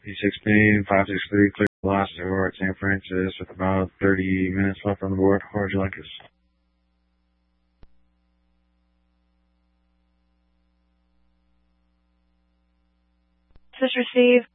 E16 563 clear velocity. We're at San Francisco with about 30 minutes left on the board. How would you like us? This is receive.